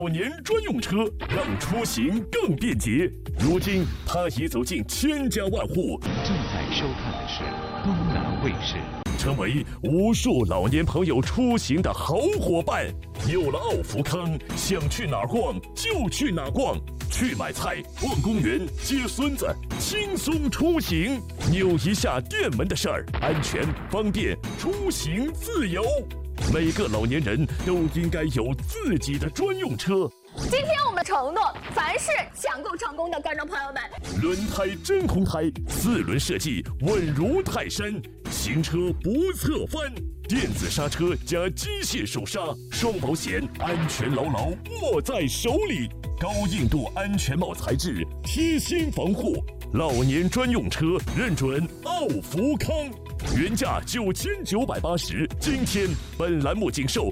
老年专用车让出行更便捷。如今，它已走进千家万户。 正在收看的是东南卫视， 成为无数老年朋友出行的好伙伴。有了奥福康，想去哪儿逛就去哪儿逛，去买菜、逛公园、接孙子，轻松出行。扭一下电门的事儿，安全、方便，出行自由。每个老年人都应该有自己的专用车。 今天我们承诺，凡是抢购成功的观众朋友们， 轮胎真空胎，4轮设计稳如泰山，行车不侧翻，电子刹车加机械手刹，双保险，安全牢牢握在手里。高硬度安全帽材质，贴心防护，老年专用车认准奥福康。原价9980，今天本栏目仅售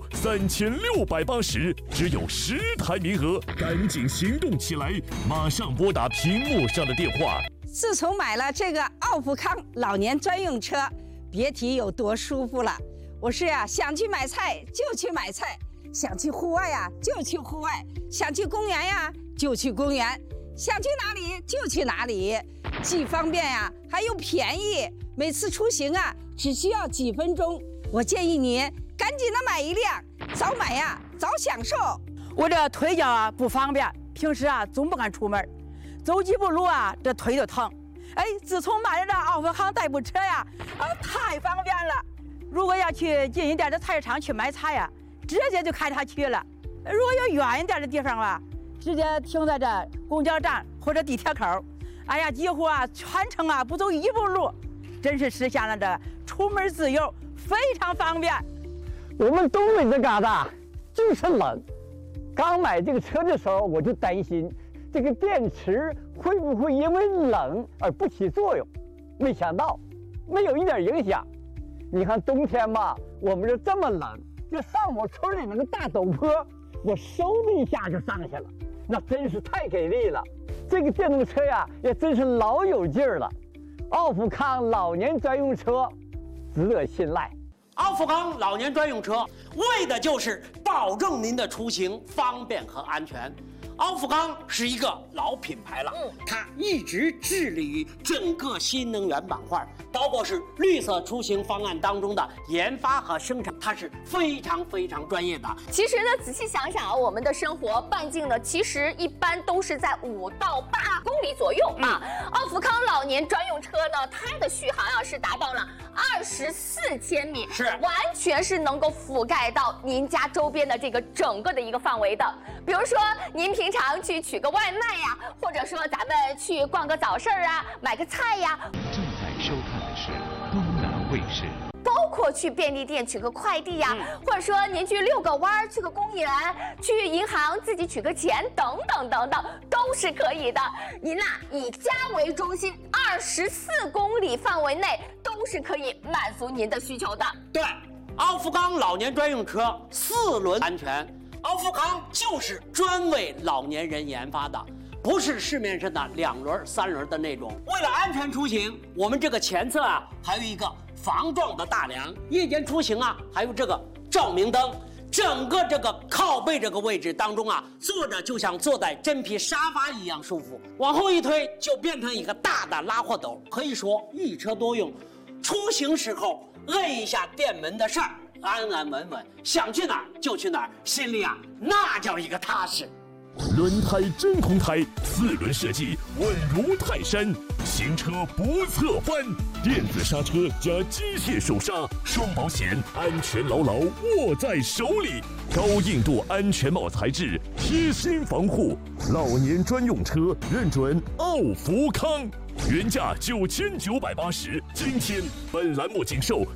3680，只有10台名额，赶紧行动起来！马上拨打屏幕上的电话。 自从买了这个奥福康老年专用车，别提有多舒服了。我是想去买菜就去买菜，想去户外就去户外，想去公园就去公园，想去哪里就去哪里，既方便还又便宜。每次出行只需要几分钟，我建议你赶紧的买一辆，早买早享受。 我这腿脚不方便，平时总不敢出门，走几步路这腿就疼。自从买了这奥福康代步车太方便了。如果要去近一点的菜市场去买菜直接就开它去了。如果要远一点的地方直接停在这公交站或者地铁口，几乎全程不走一步路。真是实现了这出门自由，非常方便。 我们东北这旮瘩就是冷，刚买这个车的时候我就担心这个电池会不会因为冷而不起作用，没想到没有一点影响。你看冬天吧，我们这么冷，就上我村里那个大陡坡，我嗖的一下就上去了，那真是太给力了。这个电动车也真是老有劲儿了。奥福康老年专用车值得信赖。 奥福康老年专用车为的就是保证您的出行方便和安全。奥福康是一个老品牌了，它一直致力于整个新能源板块，包括是绿色出行方案当中的研发和生产，它是非常非常专业的。 其实呢，仔细想想我们的生活半径呢，其实一般都是在5到8公里左右奥福康老年专用车呢，它的续航是达到了24千米，是完全是能够覆盖到您家周边的这个整个的一个范围的。比如说您平常去取个外卖或者说咱们去逛个早市买个菜正在收看的是东南卫视。 包括去便利店取个快递或者说您去遛个弯去个公园，去银行自己取个钱等等等等，都是可以的。您以家为中心，24公里范围内都是可以满足您的需求的。 对，奥福康老年专用车4轮安全，奥福康就是专为老年人研发的，不是市面上的2轮、3轮的那种。为了安全出行，我们这个前侧还有一个防撞的大梁，夜间出行还有这个照明灯。整个这个靠背这个位置当中坐着就像坐在真皮沙发一样舒服，往后一推就变成一个大的拉货斗，可以说一车多用。出行时候摁一下电门的事儿，安安稳稳，想去哪儿就去哪儿，心里那叫一个踏实。 轮胎真空胎，4轮设计稳如泰山，行车不侧翻，电子刹车加机械手刹，双保险，安全牢牢握在手里。高硬度安全帽材质，贴心防护，老年专用车认准奥福康。原价9980，今天本栏目仅售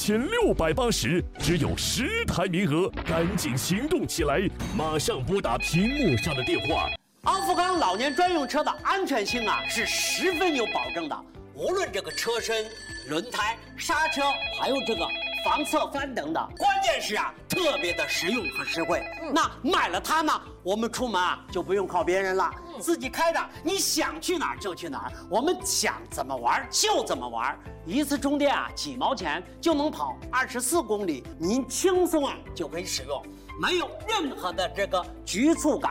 3680，只有10台名额，赶紧行动起来！马上拨打屏幕上的电话。 奥福康老年专用车的安全性是十分有保证的，无论这个车身、轮胎、刹车，还有这个防侧翻等等，关键是特别的实用和实惠。那买了它呢，我们出门就不用靠别人了，自己开着，你想去哪儿就去哪儿，我们想怎么玩就怎么玩。一次充电几毛钱就能跑24公里，您轻松就可以使用。 没有任何的这个局促感。